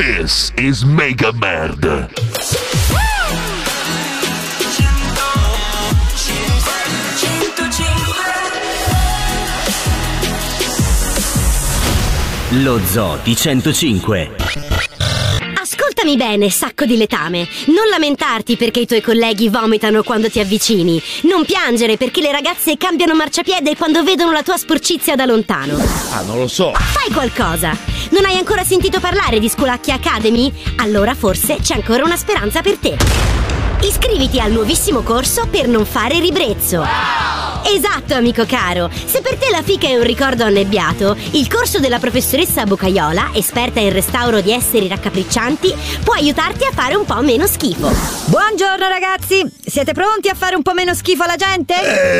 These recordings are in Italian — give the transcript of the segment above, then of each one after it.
This is Mega Merd. Lo Zoo di 105. Ascoltami bene, sacco di letame. Non lamentarti perché i tuoi colleghi vomitano quando ti avvicini. Non piangere perché le ragazze cambiano marciapiede quando vedono la tua sporcizia da lontano. Ah, non lo so. Fai qualcosa. Non hai ancora sentito parlare di Sculacchi Academy? Allora forse c'è ancora una speranza per te. Iscriviti al nuovissimo corso per non fare ribrezzo. Esatto, amico caro. Se per te la fica è un ricordo annebbiato, il corso della professoressa Bocaiola, esperta in restauro di esseri raccapriccianti, può aiutarti a fare un po' meno schifo. Buongiorno ragazzi, siete pronti a fare un po' meno schifo alla gente?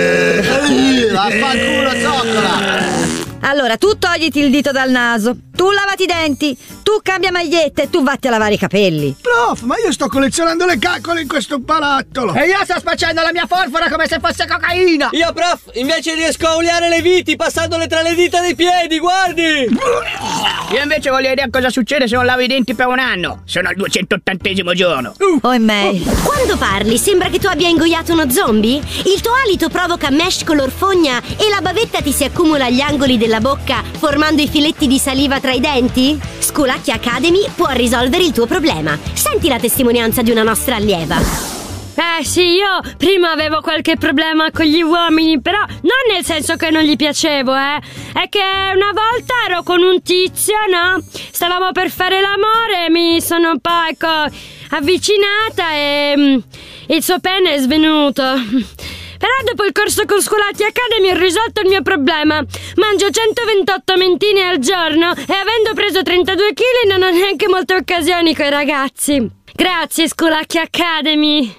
Vaffanculo, zoccola! Allora, tu togliti il dito dal naso, tu lavati i denti, tu cambia maglietta e tu vatti a lavare i capelli. Prof, ma io sto collezionando le caccole in questo barattolo. E io sto spacciando la mia forfora come se fosse cocaina. Io, prof, invece riesco a oliare le viti passandole tra le dita dei piedi, guardi! Io invece voglio vedere cosa succede se non lavo i denti per un anno. Sono al 280° giorno. Oh, me. Quando parli sembra che tu abbia ingoiato uno zombie? Il tuo alito provoca mesh color fogna e la bavetta ti si accumula agli angoli della bocca formando i filetti di saliva tra i denti? Sculacchi Academy può risolvere il tuo problema. Senti la testimonianza di una nostra allieva. Sì, io prima avevo qualche problema con gli uomini, però non nel senso che non gli piacevo, È che una volta ero con un tizio, no? Stavamo per fare l'amore e mi sono un po', avvicinata e il suo pene è svenuto. Però dopo il corso con Sculacchi Academy ho risolto il mio problema. Mangio 128 mentine al giorno e avendo preso 32 kg non ho neanche molte occasioni coi ragazzi. Grazie Sculacchi Academy.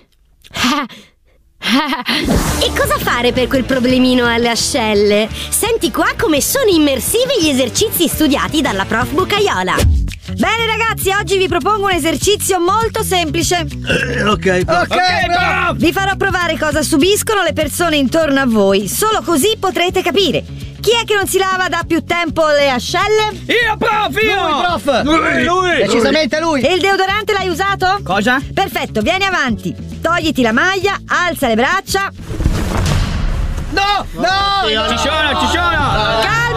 E cosa fare per quel problemino alle ascelle? Senti qua come sono immersivi gli esercizi studiati dalla prof Bocaiola. Bene ragazzi, oggi vi propongo un esercizio molto semplice. Ok, prof. Vi farò provare cosa subiscono le persone intorno a voi. Solo così potrete capire. Chi è che non si lava da più tempo le ascelle? Io, prof! Io! Lui! Decisamente lui! E il deodorante l'hai usato? Cosa? Perfetto, vieni avanti. Togliti la maglia, alza le braccia. No! Ci sono!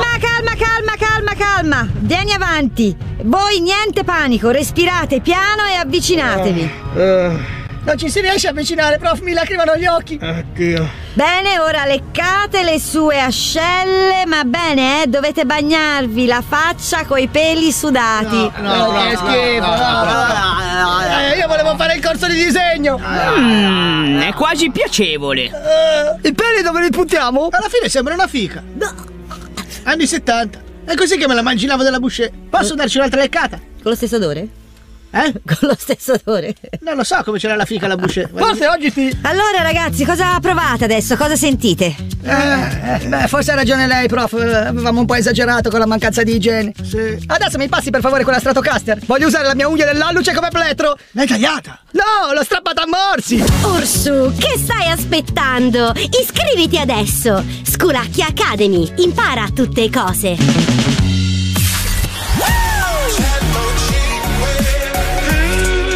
Calma. Vieni avanti. Voi niente panico, respirate piano e avvicinatevi. Non ci si riesce a avvicinare, prof, mi lacrimano gli occhi. Oddio. Bene, ora leccate le sue ascelle, ma bene, dovete bagnarvi la faccia coi peli sudati. Che schifo. Io volevo fare il corso di disegno. È quasi piacevole. I peli dove li puntiamo? Alla fine sembra una fica. Anni 70. È così che me la manginavo della Boucher. Posso darci un'altra leccata? Con lo stesso odore? Con lo stesso odore? Non lo so come c'era la fica alla Boucher. Forse oggi sì. Allora ragazzi, cosa provate adesso? Cosa sentite? Forse ha ragione lei, prof. Avevamo un po' esagerato con la mancanza di igiene. Sì. Adesso mi passi per favore quella Stratocaster. Voglio usare la mia unghia dell'alluce come plettro. L'hai tagliata? No, l'ho strappata a morsi. Orsu, che stai aspettando? Iscriviti adesso. Sculacchi Academy, impara tutte cose.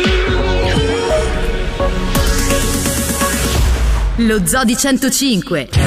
Lo Zoo di 105.